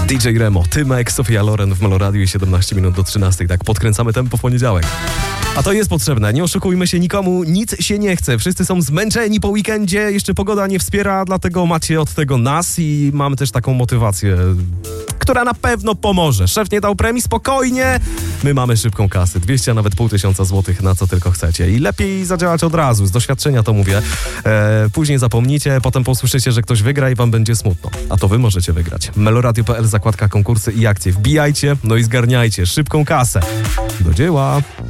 DJ Remo, Tymek, Sofia Loren w Meloradiu i 17 minut do 13. Tak, podkręcamy tempo w poniedziałek. A to jest potrzebne, nie oszukujmy się, nikomu nic się nie chce. Wszyscy są zmęczeni po weekendzie, jeszcze pogoda nie wspiera, dlatego macie od tego nas i mamy też taką motywację, która na pewno pomoże. Szef nie dał premii, spokojnie, my mamy szybką kasę, 200, a nawet 500 złotych, na co tylko chcecie. I lepiej zadziałać od razu, z doświadczenia to mówię. Później zapomnicie, potem posłyszycie, że ktoś wygra i wam będzie smutno. A to wy możecie wygrać. Meloradio.pl, zakładka konkursy i akcje. Wbijajcie, no i zgarniajcie szybką kasę. Do dzieła!